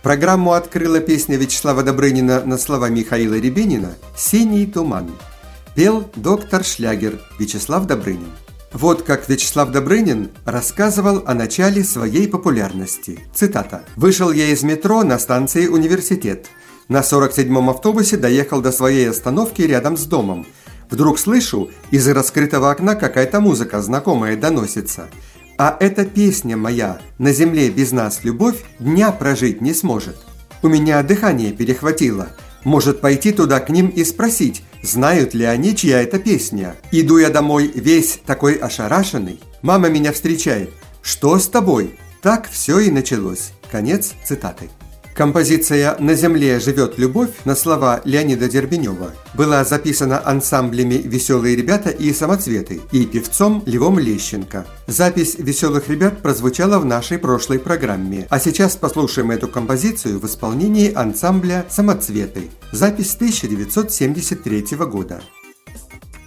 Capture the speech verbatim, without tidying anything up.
Программу открыла песня Вячеслава Добрынина на слова Михаила Рябинина «Синий туман». Пел доктор Шлягер Вячеслав Добрынин. Вот как Вячеслав Добрынин рассказывал о начале своей популярности. Цитата. «Вышел я из метро на станции «Университет». На сорок седьмом автобусе доехал до своей остановки рядом с домом. Вдруг слышу, из раскрытого окна какая-то музыка знакомая доносится. А эта песня моя «На земле без нас любовь» дня прожить не сможет. У меня дыхание перехватило. Может пойти туда к ним и спросить, знают ли они, чья это песня. Иду я домой весь такой ошарашенный. Мама меня встречает. «Что с тобой?» Так все и началось. Конец цитаты. Композиция «На земле живет любовь» на слова Леонида Дербенева была записана ансамблями «Веселые ребята» и «Самоцветы» и певцом Львом Лещенко. Запись «Веселых ребят» прозвучала в нашей прошлой программе, а сейчас послушаем эту композицию в исполнении ансамбля «Самоцветы». Запись тысяча девятьсот семьдесят третьего года.